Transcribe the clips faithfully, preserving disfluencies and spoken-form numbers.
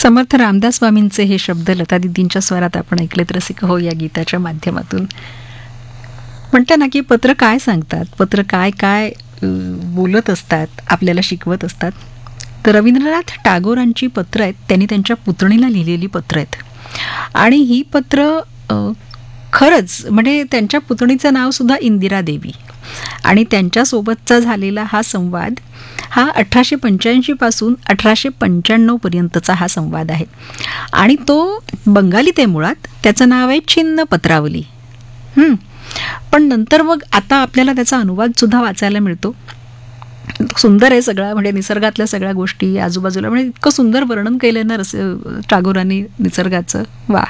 समर्थ रामदास स्वामींचे हे शब्द लतादीदींच्या स्वरात आपण ऐकलेत रसिक हो या गीताच्या माध्यमातून. म्हणतात ना की पत्र काय सांगतात, पत्र काय काय बोलत असतात, आपल्याला शिकवत असतात. तर रवींद्रनाथ टागोरांची पत्र आहेत, त्यांनी त्यांच्या पुतणीला लिहिलेली पत्र आहेत. आणि ही पत्र खरंच म्हणजे त्यांच्या पुतणीचं नाव सुद्धा इंदिरा देवी आणि त्यांच्यासोबतचा झालेला हा संवाद हा अठराशे पंच्याऐंशी पासून अठराशे पंच्याण्णव पर्यंतचा हा संवाद आहे. आणि तो बंगालीत आहे मुळात, त्याचं नाव आहे छिन्न पत्रावली. पण नंतर मग आता आपल्याला त्याचा अनुवाद सुद्धा वाचायला मिळतो. सुंदर आहे सगळा, म्हणजे निसर्गातल्या सगळ्या गोष्टी आजूबाजूला, म्हणजे इतकं सुंदर वर्णन केलं ना रस टागोरांनी निसर्गाचं. वा.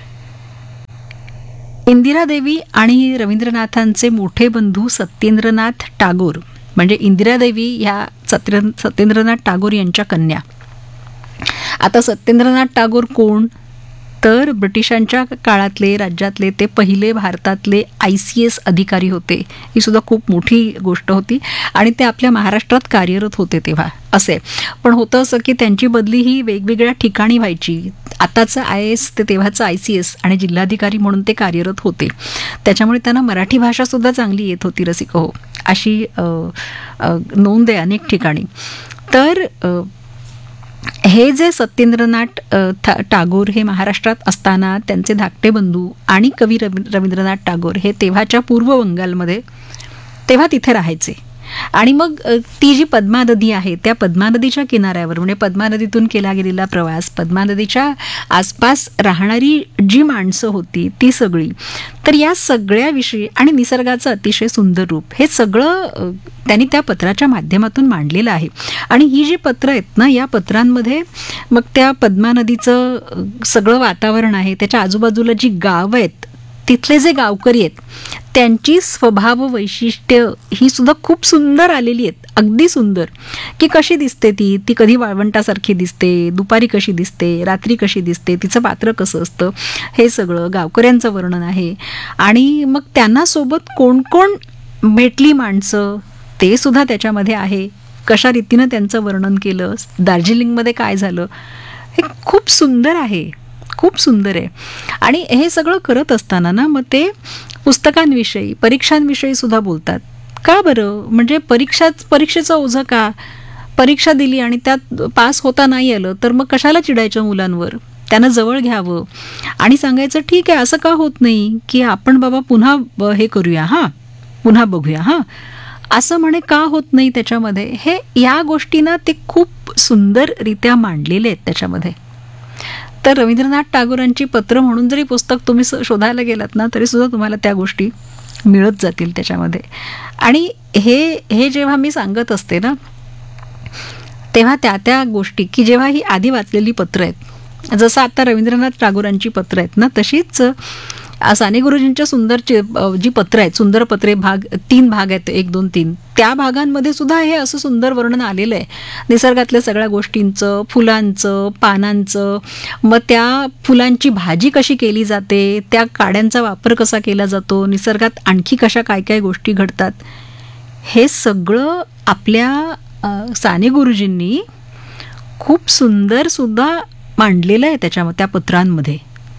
इंदिरा देवी आणि रवींद्रनाथांचे मोठे बंधू सत्येंद्रनाथ टागोर म्हणजे इंदिरा देवी ह्या सत्य सत्येंद्रनाथ टागोर यांच्या कन्या. आता सत्येंद्रनाथ टागोर कोण, तर ब्रिटिशांच्या काळातले राज्यातले ते पहिले भारतातले आय सी एस अधिकारी होते. ही सुद्धा खूप मोठी गोष्ट होती आणि ते आपल्या महाराष्ट्रात कार्यरत होते तेव्हा. असे पण होतं असं की त्यांची बदली ही वेगवेगळ्या ठिकाणी व्हायची. आताचं आय एस ते तेव्हाचं आय सी एस आणि जिल्हाधिकारी म्हणून ते कार्यरत होते. त्याच्यामुळे त्यांना मराठी भाषा सुद्धा चांगली येत होती रसिक हो, अशी नोंद आहे अनेक ठिकाणी. तर हे जे सत्येंद्रनाथ टागोर हे महाराष्ट्रात असताना त्यांचे धाकटे बंधू आणि कवी रवींद्रनाथ टागोर हे तेव्हाच्या पूर्व बंगालमध्ये तेव्हा तिथे राहायचे. आणि मग ती जी पद्मा नदी आहे त्या पद्मा नदीच्या किनाऱ्यावर म्हणजे पद्मा नदीतून केला गेलेला प्रवास, पद्मा नदीच्या आसपास राहणारी जी माणसं होती ती सगळी, तर या सगळ्याविषयी आणि निसर्गाचं अतिशय सुंदर रूप हे सगळं त्यांनी त्या पत्राच्या माध्यमातून मांडलेलं आहे. आणि ही जी पत्र आहेत ना, या पत्रांमध्ये मग त्या पद्मा नदीचं सगळं वातावरण आहे, त्याच्या आजूबाजूला जी गावं आहेत तिथले जे गावकरी आहेत त्यांची स्वभाव वैशिष्ट्य ही सुद्धा खूप सुंदर आलेली आहेत. अगदी सुंदर की कशी दिसते ती ती कधी वाळवंटासारखी दिसते, दुपारी कशी दिसते, रात्री कशी दिसते, तिचं पात्र कसं असतं, हे सगळं गावकऱ्यांचं वर्णन आहे. आणि मग त्यांना सोबत कोण कोण भेटली माणसं ते सुद्धा त्याच्यामध्ये आहे. कशा रीतीनं त्यांचं वर्णन केलं, दार्जिलिंगमध्ये काय झालं, हे खूप सुंदर आहे, खूप सुंदर आहे. आणि हे सगळं करत असताना ना मग ते पुस्तकांविषयी परीक्षांविषयी सुद्धा बोलतात. का बरं, म्हणजे परीक्षाच परीक्षेचं ओझं का, परीक्षा दिली आणि त्यात पास होता नाही आलं तर मग कशाला चिडायचं मुलांवर, त्यांना जवळ घ्यावं आणि सांगायचं ठीक आहे असं का होत नाही की आपण बाबा पुन्हा हे करूया, हां पुन्हा बघूया, हां असं म्हणे का होत नाही त्याच्यामध्ये. हे या गोष्टींना ते खूप सुंदररित्या मांडलेले आहेत त्याच्यामध्ये. तर रवींद्रनाथ टागोरांची पत्र म्हणून जरी पुस्तक तुम्ही शोधायला गेलात ना तरी सुद्धा तुम्हाला त्या गोष्टी मिळत जातील त्याच्यामध्ये. आणि हे हे जेव्हा मी सांगत असते ना तेव्हा त्या त्या गोष्टी की जेव्हा ही आधी वाचलेली पत्र आहेत, जसं आता रवींद्रनाथ टागोरांची पत्र आहेत ना तशीच साने गुरुजींच्या सुंदर जी पत्र आहेत, सुंदर पत्रे भाग तीन भाग आहेत, एक दोन तीन, त्या भागांमध्ये सुद्धा हे असं सुंदर वर्णन आलेलं आहे निसर्गातल्या सगळ्या गोष्टींचं, फुलांचं, पानांचं, मग त्या फुलांची भाजी कशी केली जाते, त्या काड्यांचा वापर कसा केला जातो, निसर्गात आणखी कशा काय काय गोष्टी घडतात, हे सगळं आपल्या साने गुरुजींनी खूप सुंदर सुद्धा मांडलेलं आहे त्याच्या त्या पत्रांमध्ये.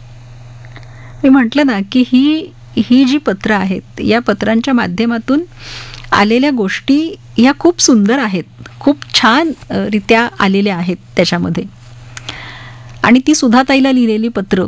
मी म्हटलं ना की ही ही जी पत्र आहेत या पत्रांच्या माध्यमातून आलेल्या गोष्टी ह्या खूप सुंदर आहेत, खूप छान रित्या आलेल्या आहेत त्याच्यामध्ये. आणि ती सुधाताईला लिहिलेली पत्र,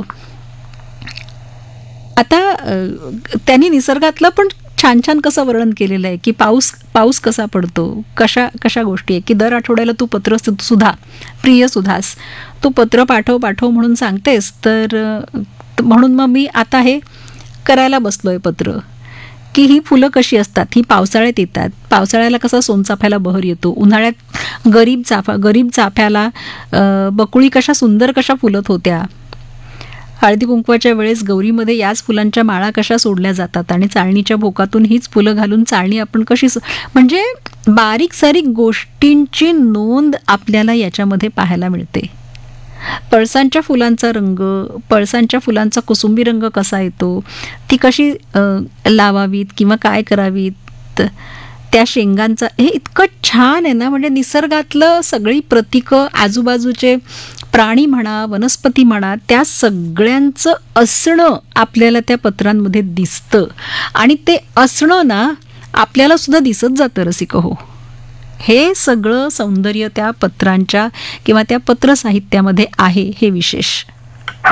आता त्यांनी निसर्गातलं पण छान छान कसं वर्णन केलेलं आहे की पाऊस पाऊस कसा पडतो, कशा कशा गोष्टी आहे की दर आठवड्याला तू पत्र सुधा प्रिय सुधास तू पत्र पाठव पाठव म्हणून सांगतेस, तर म्हणून मग मी आता हे करायला बसलोय पत्र की ही फुलं कशी असतात, ही पावसाळ्यात येतात, पावसाळ्याला कसा सोनचाफ्याला बहर येतो, उन्हाळ्यात गरीब चाफा गरीब चाफ्याला बकुळी कशा सुंदर कशा फुलत होत्या, हळदी कुंकवाच्या वेळेस गौरीमध्ये याच फुलांच्या माळा कशा सोडल्या जातात आणि चाळणीच्या भोकातून हीच फुलं घालून चाळणी आपण कशी, म्हणजे बारीक सारीक गोष्टींची नोंद आपल्याला याच्यामध्ये पाहायला मिळते. पळसांच्या फुलांचा रंग, पळसांच्या फुलांचा कुसुंबी रंग कसा येतो, ती कशी लावावीत किंवा काय करावीत, त्या शेंगांचा हे इतकं छान आहे ना, म्हणजे निसर्गातलं सगळी प्रतीकं, आजूबाजूचे प्राणी म्हणा, वनस्पती म्हणा, त्या सगळ्यांचं असणं आपल्याला त्या पत्रांमध्ये दिसतं आणि ते असणं ना आपल्याला सुद्धा दिसत जातं रसिक हो. हे सगळं सौंदर्य त्या पत्रांच्या किंवा त्या पत्र साहित्यामध्ये आहे, हे विशेष.